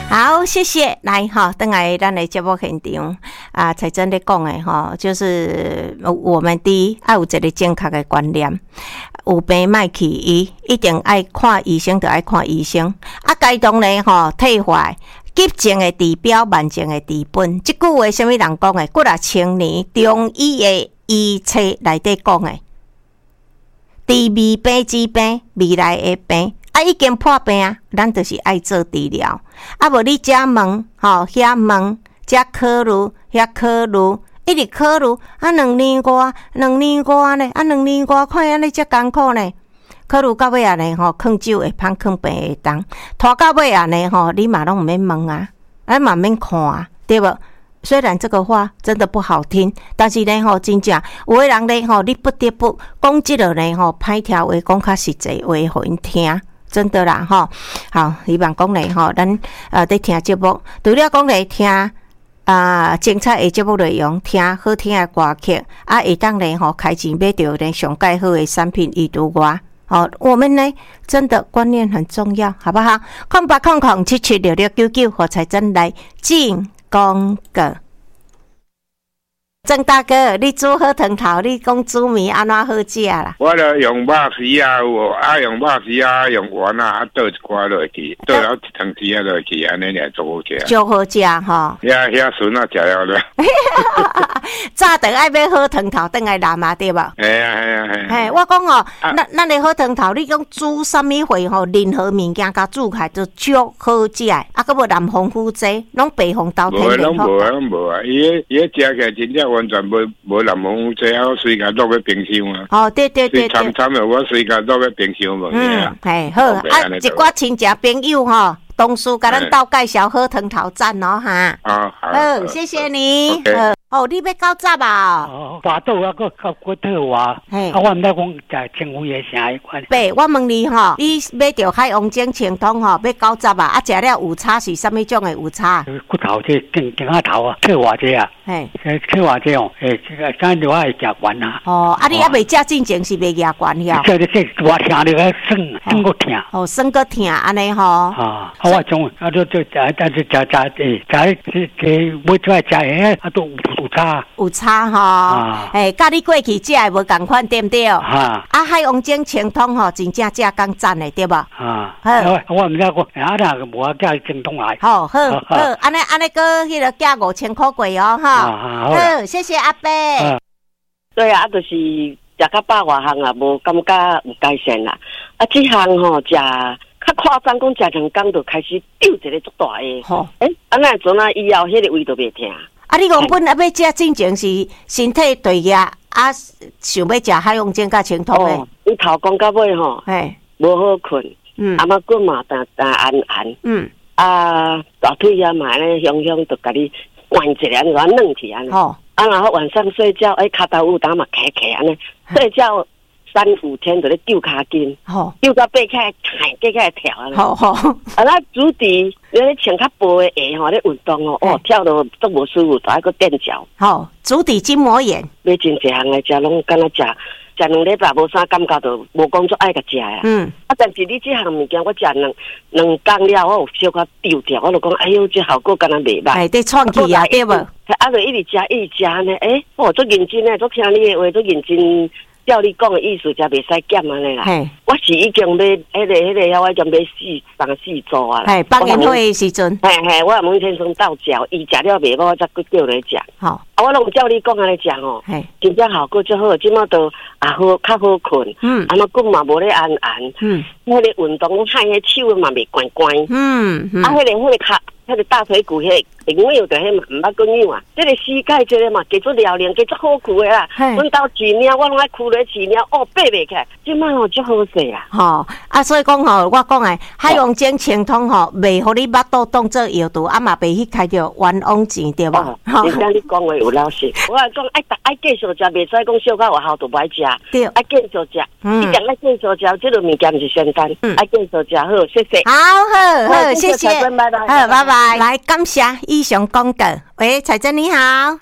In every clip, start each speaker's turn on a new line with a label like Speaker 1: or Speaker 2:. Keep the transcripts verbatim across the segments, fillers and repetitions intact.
Speaker 1: 好，谢谢。来哈，等来咱的节目现场啊，才真的讲的哈，就是我们第一要有一个正确的观念，有病莫去医，一定爱看医生，就爱看医生。啊，该当然吼退坏。急症的治标，慢症的治本。这句话什么人讲的？几啊千年中医的医册内底讲的。治未病之病，未来的病。啊，已经破病啊，咱就是爱做治疗。啊，无你遮问，吼遐问，遮考虑，遐考虑，一直考虑。啊，两年外，两年外呢？啊，两年外看安尼遮艰苦呢？考虑到尾啊呢吼，囥酒会芳，囥病会重，拖到尾啊呢吼，你嘛拢毋免问啊，啊嘛免看啊，对无？虽然这个话真的不好听，但是呢吼，真正有的人呢吼，你不得不讲即落呢吼，歹听话讲较实际话，互因听。真的啦吼，好，希望讲咧吼，咱呃在听节目，除了讲咧听啊、呃、精彩的节目内容，听好听的歌曲，啊，会当咧吼开钱买到咧上介好的产品以除外。好，我们呢真的观念很重要，好不好？空八空空七七六六九九，和财真来进广告。郑大哥，你煮好汤头，你讲煮面安怎好食啦？
Speaker 2: 我著用肉丝啊，有啊用肉丝啊，用丸啊，啊倒一寡落去，倒了一汤匙啊落去，安尼俩足好食。
Speaker 1: 足好食吼！
Speaker 2: 遐遐笋啊，食了了。
Speaker 1: 早顿爱买好汤头，顿来拿嘛，对无？
Speaker 2: 系啊系啊系。
Speaker 1: 嘿，我讲哦，咱咱的好汤头，你讲煮啥物货吼？任何物件甲煮起来都足好食，啊，佮无南方腐济，拢北方豆天然
Speaker 2: 好。无，拢无啊，拢无啊，伊个伊个食起来真正完全无无南方腐济，我随家落去冰箱啊。
Speaker 1: 哦，对对对对。
Speaker 2: 惨惨的，我随家落去冰箱问伊啊。
Speaker 1: 嗯，嘿好，啊，一寡亲戚朋友吼。同事甲咱斗介绍好汤头赞哦哈，
Speaker 2: 啊好，
Speaker 1: 好，谢谢你。哦，你要搞杂啊？
Speaker 3: 哦，大豆啊，个个骨头啊，啊，我毋知讲食清风的啥款。
Speaker 1: 爸，我问你吼，你买着海王精清汤吼，要搞杂啊？啊，食了有差是啥物种的有差？
Speaker 3: 骨头这更更下头啊，切偌济啊？嘿，切偌济哦，诶，这个咱就爱食丸啊。
Speaker 1: 哦，啊，你还未食进前是未牙关呀？
Speaker 3: 这这这我听你个酸酸个疼。
Speaker 1: 哦，酸个疼安尼吼。
Speaker 3: 啊，我种啊，就就食，但是食食诶，食这这每出来食诶，啊都有差。
Speaker 1: 有差吼，诶，甲你过去食诶无共款，对不对？啊，啊，海王精清汤吼，真正食讲赞诶，对无？啊，好，
Speaker 3: 我毋知讲，啊，那个无啊，叫精通来。
Speaker 1: 好好好，安尼安尼个迄个加五千块贵哦，哈。好，谢谢阿伯。
Speaker 4: 对啊，就是食到百外项啊，无感觉有改善啦。啊，这项吼食较夸张，讲食两工就开始丢一个足大个。吼，诶，啊那阵啊以后迄个胃都袂疼。
Speaker 1: 啊，你原本啊要食进前是身体对呀，啊想要食海王精甲清汤诶。
Speaker 4: 伊头讲到尾吼，嘿，无好困，嗯，啊嘛骨嘛淡淡暗暗，嗯，啊大腿啊嘛咧香香，就甲你关一下，安尼软起安尼。吼，啊然后晚上睡觉，诶，骹头有当嘛开开安尼，睡觉。三五天就咧丢骹筋，丢到背起来，起起来跳啊！好好，啊，那主底你咧穿较薄的鞋吼，咧运动哦，哦，跳到都无舒服，还个垫脚。好，足底筋膜炎，买真济项来食，拢敢若食食两礼拜无啥感觉，就无工作爱甲食啊。嗯，啊，但是你这项物件我食两两工了，我有小可丢掉，我就讲，哎哟，这效果敢若袂歹。哎，得创气啊，对无？啊，就一直食一直食呢，诶，我做认真诶，做听你诶话，做认真。照你讲的意思，就袂使减安尼啦。我是已经买迄、那个、迄、那个遐，我已经买四三四组啊啦。系放烟火的时阵，系系，我问先生倒食，伊食了袂，我再去叫来食。好，啊，我拢照你讲安尼食吼，真正效果最好，即马都也好较好困。嗯，啊，那骨嘛无咧暗暗。嗯，迄个运动，喊迄手嘛袂关关。嗯，啊，迄、那个、迄、那个脚。迄个大腿骨，迄会扭着，迄嘛毋捌讲扭啊。这个膝盖，这个嘛，加做疗练，加做好苦的啦。阮兜饲猫，我拢爱苦咧饲猫，哦，爬袂起来。即摆吼，足好势啦。吼，啊，所以讲吼，我讲诶，海王精清汤吼，袂互你巴肚当做药毒，啊嘛袂去开着冤枉钱，对无？真正你讲话有老实。我讲爱爱继续食，袂使讲小可有效就歹食。对，爱继续食。嗯，一定爱继续食，这个物件毋是简单。嗯，爱继续食，好，谢谢。好好好，谢谢。好，拜拜。来，感谢以上广告。喂，彩珍你好。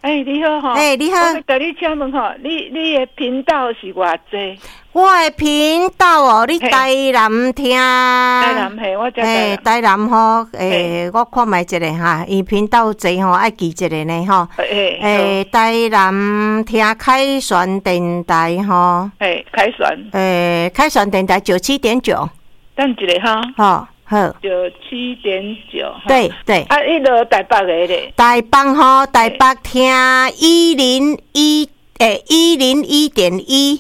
Speaker 5: 哎，你好哈！
Speaker 1: 哎，你好，
Speaker 5: 我甲你请问哈，你你的频道是偌济？
Speaker 1: 我的频道哦，你台南听？台
Speaker 5: 南嘿，我在
Speaker 1: 台南。台南吼，诶，我看卖一个哈，伊频道济吼，爱记一个呢吼。诶诶，台南听凯旋电台吼。
Speaker 5: 诶，凯旋。
Speaker 1: 诶，凯旋电台九七点九。
Speaker 5: 等一个哈。
Speaker 1: 好。好，
Speaker 5: 九七点九，
Speaker 1: 对对，
Speaker 5: 啊，迄个台北个咧，
Speaker 1: 台北吼，台北听一零一诶，一零一点一，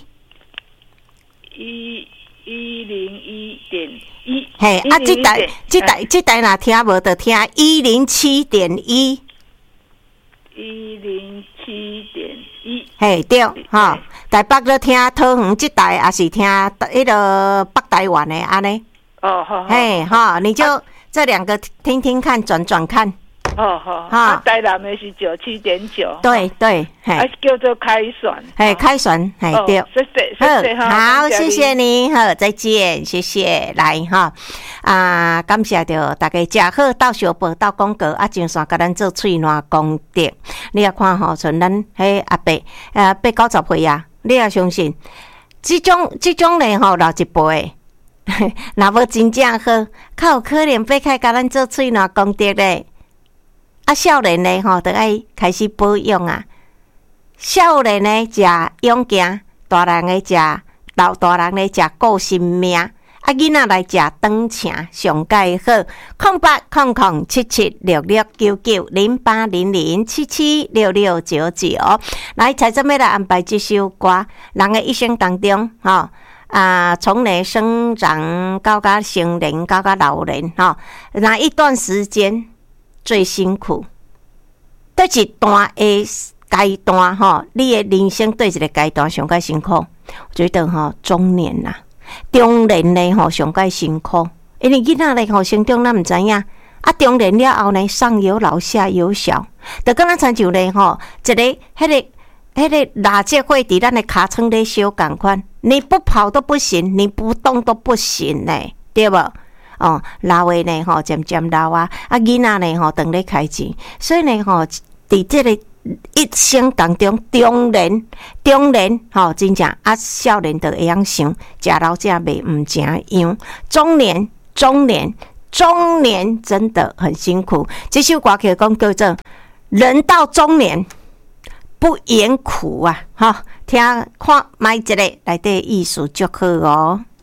Speaker 5: 一一零一点一，
Speaker 1: 嘿，啊，这台这台这台若听无就听一零七点一，
Speaker 5: 一零七点一，
Speaker 1: 嘿对，哈，台北咧听桃园这台，也是听迄个北台湾的安尼。
Speaker 5: 哦，好，
Speaker 1: 嘿，哈，你就这两个听听看，转转看。
Speaker 5: 哦，好，哈，台南的是九七点九。
Speaker 1: 对对，
Speaker 5: 嘿，叫做凯旋。
Speaker 1: 嘿，凯旋，嘿对。
Speaker 5: 谢谢，谢谢
Speaker 1: 哈。好，谢谢你，好，再见，谢谢，来哈，啊，感谢着大家食好，到小报到广告，啊，上线甲咱做喙烂功德。你也看吼，像咱迄阿伯，呃，八九十岁啊，你也相信，这种这种咧吼，老一辈。若无真正好，较有可能要开甲咱做喙烂功德咧。啊，少年咧吼，就爱开始保养啊。少年咧食勇健，大人咧食老大人咧食顾生命。啊，囡仔来食长青上介好。空八空空七七六六九九零八零零七七六六九九。来，才准备来安排这首歌，人的一生当中，吼。啊，从你生长到到成年，到到老年，哈，哪一段时间最辛苦？对一段的阶段，哈，你的人生对一个阶段上介辛苦？我觉得哈，中年呐、啊，中年呢，吼上介辛苦，因为囡仔咧吼成长咱唔知影，啊，中年了后呢，上有老下有小，就敢若亲像咧吼，一个迄、那个。迄个垃圾会伫咱的尻川咧烧共款，你不跑都不行，你不动都不行呢，对无？哦，老的呢吼，渐渐老啊，啊囡仔呢吼，等咧开钱，所以呢吼，伫这个一生当中，中年中年吼，真正啊少年就会晓想，食老食袂毋正样，中年中年中年真的很辛苦。这首歌曲讲叫做《人到中年》。不言苦啊，哈！听看买一个内底意思就好哦。